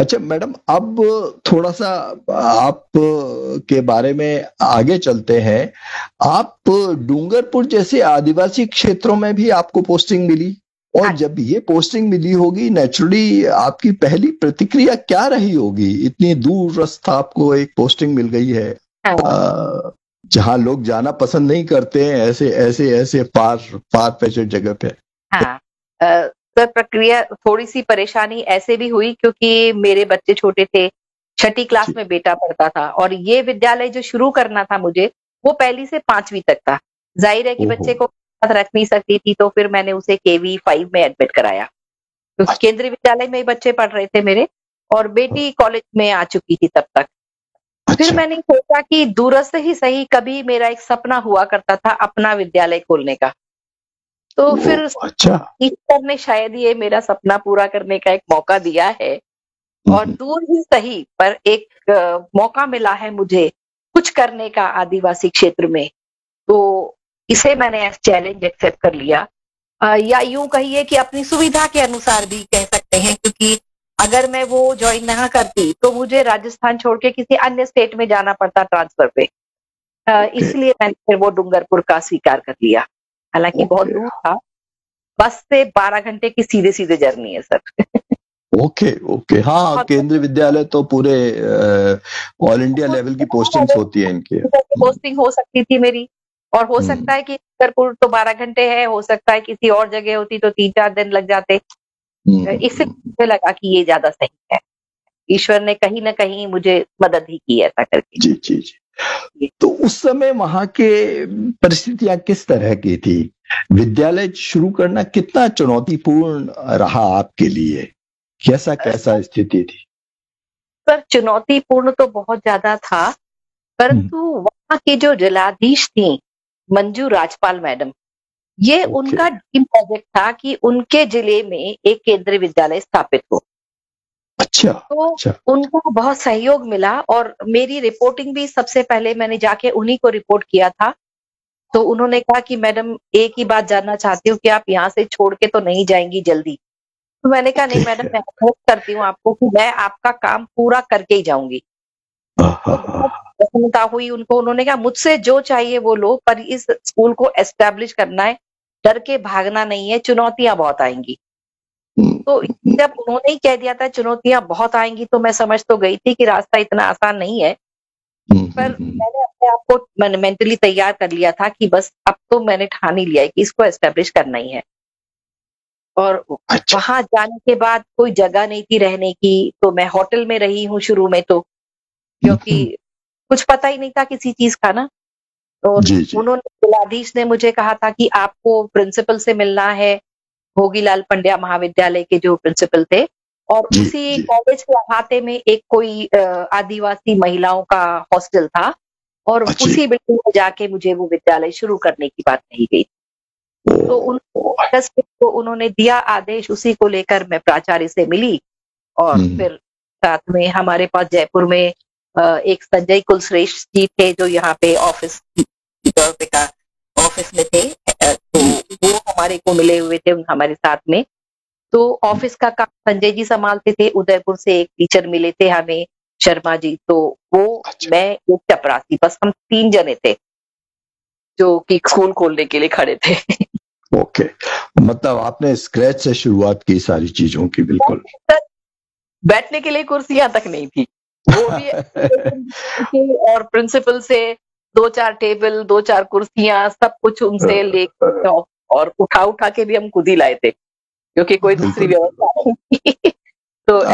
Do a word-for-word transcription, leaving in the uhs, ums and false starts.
अच्छा मैडम, अब थोड़ा सा आप के बारे में आगे चलते हैं। आप डूंगरपुर जैसे आदिवासी क्षेत्रों में भी आपको पोस्टिंग मिली, और हाँ जी। जब ये पोस्टिंग मिली होगी, नेचुरली आपकी पहली प्रतिक्रिया क्या रही होगी? इतनी दूरस्थ आपको एक पोस्टिंग मिल गई है, हाँ अ, जहां लोग जाना पसंद नहीं करते हैं, ऐसे ऐसे ऐसे पार पार पैचर जगह पे। हाँ अ, सर, प्रक्रिया थोड़ी सी परेशानी ऐसे भी हुई क्योंकि मेरे बच्चे छोटे थे। छठी क्लास जी। में बेटा पढ़ता था और ये विद्यालय जो शुरू करना था मुझे, वो पहली से पांचवी तक था। जाहिर है कि ओहो। बच्चे को साथ रख नहीं सकती थी, तो फिर मैंने उसे केवी फाइव में एडमिट कराया, क्योंकि अच्छा। केंद्रीय विद्यालय में ही बच्चे पढ़ रहे थे मेरे, और बेटी कॉलेज में आ चुकी थी तब तक। फिर अच्छा। मैंने सोचा कि दूरस्थ ही सही, कभी मेरा एक सपना हुआ करता था अपना विद्यालय खोलने का। तो ओ, फिर अच्छा। ईश्वर ने शायद ये मेरा सपना पूरा करने का एक मौका दिया है, और हम्म। दूर ही सही पर एक अ, मौका मिला है मुझे कुछ करने का आदिवासी क्षेत्र में। तो इसे मैंने एज चैलेंज एक्सेप्ट कर लिया, अ, या यूं कहिए कि अपनी सुविधा के अनुसार भी कह सकते हैं, क्योंकि अगर मैं वो ज्वाइन ना करती तो मुझे राजस्थान छोड़ के किसी अन्य स्टेट में जाना पड़ता ट्रांसफर पे। अ, ओके। इसलिए मैंने फिर वो डूंगरपुर का स्वीकार कर लिया। हालांकि बहुत ओके। दूर था, बस से बारह घंटे की सीधे सीधे जर्नी है सर। ओके। ओके। हाँ, बहुत केंद्रीय विद्यालय तो पूरे ऑल इंडिया लेवल की पोस्टिंग्स होती है इनकी। हम्म। पोस्टिंग हो सकती थी मेरी, और हो हम्म। सकता है कि डूंगरपुर तो बारह घंटे है, हो सकता है किसी और जगह होती तो तीन चार दिन लग जाते। हम्म। इससे हम्म। मुझे लगा कि ये ज्यादा सही है। ईश्वर ने कहीं ना कहीं मुझे मदद ही की ऐसा करके। जी जी जी। तो उस समय वहां के परिस्थितियां किस तरह की थी? विद्यालय शुरू करना कितना चुनौतीपूर्ण रहा आपके लिए? कैसा कैसा स्थिति थी? सर, चुनौतीपूर्ण तो बहुत ज्यादा था, हम्म। परंतु वहाँ की जो जिलाधीश थी, मंजू राजपाल मैडम, ये ओके। उनका ड्रीम प्रोजेक्ट था कि उनके जिले में एक केंद्रीय विद्यालय स्थापित हो। अच्छा। तो अच्छा। उनको बहुत सहयोग मिला, और मेरी रिपोर्टिंग भी सबसे पहले मैंने जाके उन्हीं को रिपोर्ट किया था। तो उन्होंने कहा कि मैडम, एक ही बात जानना चाहती हूँ कि आप यहाँ से छोड़ के तो नहीं जाएंगी जल्दी। तो मैंने कहा, नहीं ओके। मैडम, मैं होप करती हूँ आपको कि मैं आपका काम पूरा करके ही जाऊंगी। तो बहुत प्रसन्नता हुई उनको। उन्होंने कहा, मुझसे जो चाहिए वो लो, पर इस स्कूल को एस्टेब्लिश करना है, डर के भागना नहीं है, चुनौतियां बहुत आएंगी। तो जब उन्होंने ही कह दिया था चुनौतियां बहुत आएंगी, तो मैं समझ तो गई थी कि रास्ता इतना आसान नहीं है। पर मैंने अपने आप को मैंने मेंटली तैयार कर लिया था कि बस अब तो मैंने ठान ही लिया है कि इसको एस्टेब्लिश करना ही है। और अच्छा। वहां जाने के बाद कोई जगह नहीं थी रहने की, तो मैं होटल में रही हूँ शुरू में, तो क्योंकि कुछ पता ही नहीं था किसी चीज का ना। और जी जी। उन्होंने जिलाधीश ने मुझे कहा था कि आपको प्रिंसिपल से मिलना है, भोगीलाल पंड्या महाविद्यालय के जो प्रिंसिपल थे, और जी उसी जी। कॉलेज के अहाते में एक कोई अ, आदिवासी महिलाओं का हॉस्टल था, और अच्छी। उसी बिल्डिंग में जाके मुझे वो विद्यालय शुरू करने की बात कही गई। ओ, तो उन ओ, अगस्त को उन्होंने दिया आदेश, उसी को लेकर मैं प्राचार्य से मिली। और हम्म। फिर साथ में हमारे पास जयपुर में अ, एक संजय कुलश्रेष्ठ जी थे, जो यहाँ पे ऑफिस की तौर पे का ऑफिस में थे। अ, तो जी। वो हमारे को मिले हुए थे उन- हमारे साथ में। तो ऑफिस का काम संजय जी संभालते थे। उदयपुर से एक टीचर मिले थे हमें, शर्मा जी। तो वो, अच्छा। मैं, एक चपरासी, बस हम तीन जने थे जो कि स्कूल खोलने के लिए खड़े थे। ओके। मतलब आपने स्क्रैच से शुरुआत की सारी चीजों की, बिल्कुल। बैठने के लिए कुर्सियां तक नहीं थी, वो भी के, और प्रिंसिपल से दो चार टेबल, दो चार कुर्सियां, सब कुछ उनसे लेके, और उठा उठा के भी हम खुद ही लाए थे, क्योंकि कोई दूसरी बिल्कुल बिल्कुल। व्यवस्था नहीं थी। तो